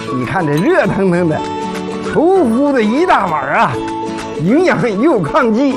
你看这热腾腾的，稠乎的一大碗啊，营养又抗击。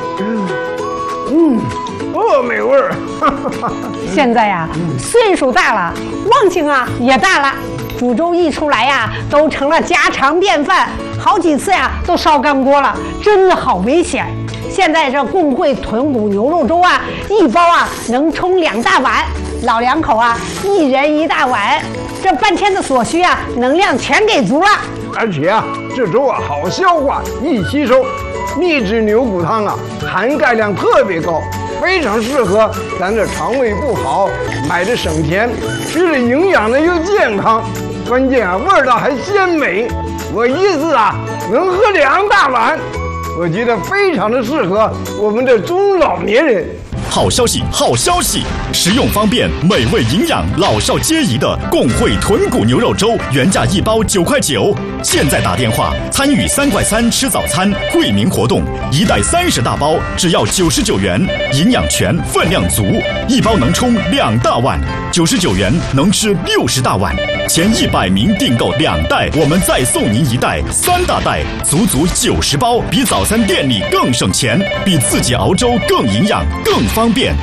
美味儿。 现在呀，岁数大了，忘性啊也大了，煮粥一出来呀，都成了家常便饭，好几次呀都烧干锅了，真的好危险。现在这共惠豚骨牛肉粥啊，一包啊能冲2大碗，老两口啊1人1大碗，这半天的所需啊，能量全给足了。 而且啊，这粥啊好消化，易吸收，秘制牛骨汤啊含钙量特别高，非常适合咱这肠胃不好，买着省钱，吃着营养的又健康，关键啊味道还鲜美。我一次啊能喝2大碗，我觉得非常的适合我们的中老年人。 好消息，好消息！实用方便、美味营养、老少皆宜的共惠豚骨牛肉粥，原价1包9块9，现在打电话参与3块3吃早餐惠民活动，1袋30大包，只要99元，营养全，分量足，1包能冲2大碗，99元能吃60大碗。前100名订购2袋，我们再送您1袋3大袋，足足90包，比早餐店里更省钱，比自己熬粥更营养、更方便。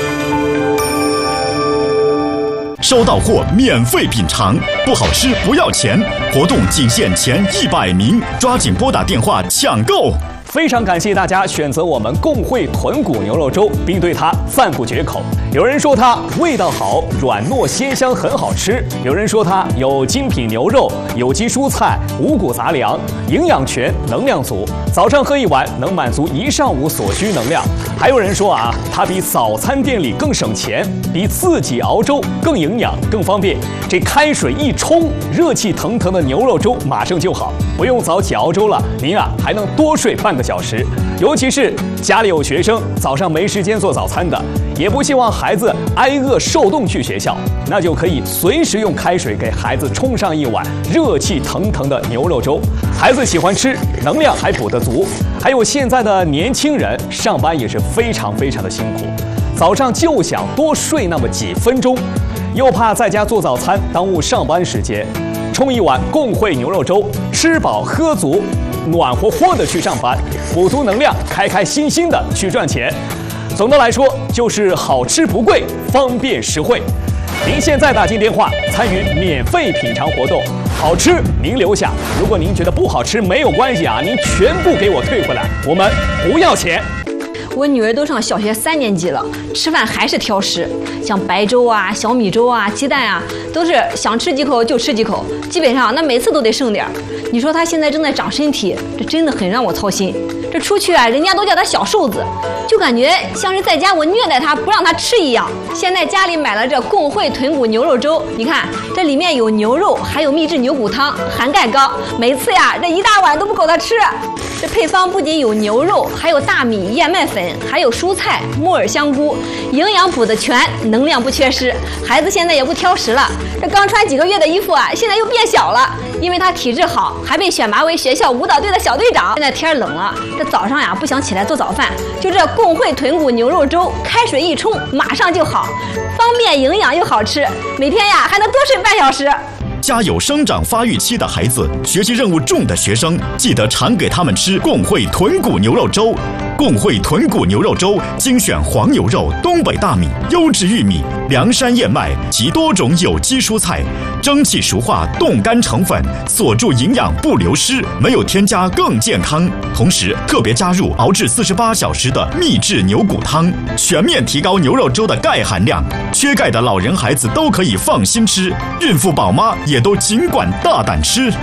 收到货免费品尝，不好吃不要钱。活动仅限前100名，抓紧拨打电话抢购。 非常感谢大家选择我们共惠豚骨牛肉粥，并对它赞不绝口。有人说它味道好，软糯鲜香，很好吃；有人说它有精品牛肉、有机蔬菜、五谷杂粮，营养全，能量足。早上喝1碗能满足1上午所需能量。还有人说啊，它比早餐店里更省钱，比自己熬粥更营养、更方便。这开水一冲，热气腾腾的牛肉粥马上就好，不用早起熬粥了，您啊还能多睡半个小时。尤其是家里有学生，早上没时间做早餐的，也不希望孩子挨饿受冻去学校，那就可以随时用开水给孩子冲上1碗热气腾腾的牛肉粥。孩子喜欢吃，能量还补得足。还有现在的年轻人上班也是非常非常的辛苦，早上就想多睡那么几分钟，又怕在家做早餐耽误上班时间，冲1碗共惠牛肉粥，吃饱喝足，暖和和的去上班，补足能量，开开心心的去赚钱。总的来说，就是好吃不贵，方便实惠。您现在打进电话参与免费品尝活动，好吃您留下，如果您觉得不好吃没有关系啊，您全部给我退回来，我们不要钱。 我女儿都上小学3年级了，吃饭还是挑食，像白粥啊、小米粥啊、鸡蛋啊，都是想吃几口就吃几口，基本上那每次都得剩点。你说她现在正在长身体，这真的很让我操心。这出去啊，人家都叫她小瘦子，就感觉像是在家我虐待她，不让她吃一样。现在家里买了这共惠豚骨牛肉粥，你看这里面有牛肉，还有秘制牛骨汤，含钙高，每次呀这1大碗都不够她吃。这配方不仅有牛肉，还有大米、燕麦粉，还有蔬菜、木耳、香菇，营养补得全，能量不缺失。孩子现在也不挑食了，这刚穿几个月的衣服啊，现在又变小了，因为他体质好，还被选拔为学校舞蹈队的小队长。现在天冷了，这早上呀不想起来做早饭，就这共惠豚骨牛肉粥，开水一冲，马上就好，方便营养又好吃，每天呀还能多睡半小时。 家有生长发育期的孩子、学习任务重的学生，记得常给他们吃共惠豚骨牛肉粥。共惠豚骨牛肉粥精选黄牛肉、东北大米、优质玉米、凉山燕麦及多种有机蔬菜，蒸汽熟化、冻干成粉，锁住营养不流失，没有添加更健康。同时特别加入熬制48小时的秘制牛骨汤，全面提高牛肉粥的钙含量。缺钙的老人孩子都可以放心吃，孕妇宝妈也都尽管大胆吃。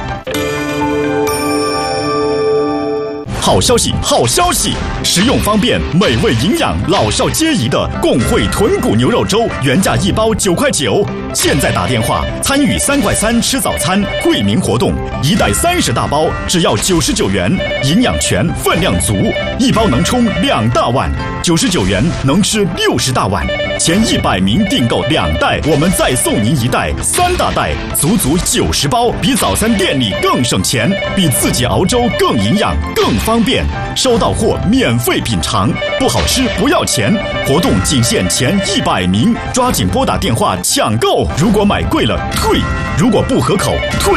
好消息，好消息！实用方便、美味营养、老少皆宜的共惠豚骨牛肉粥，原价1包9块9，现在打电话参与3块3吃早餐惠民活动，1袋30大包，只要99元，营养全，分量足，1包能冲2大碗，99元能吃60大碗。前100名订购2袋，我们再送您1袋3大袋，足足90包，比早餐店里更省钱，比自己熬粥更营养、更方便。收到货免费品尝，不好吃不要钱。活动仅限前100名，抓紧拨打电话抢购。如果买贵了退，如果不合口退。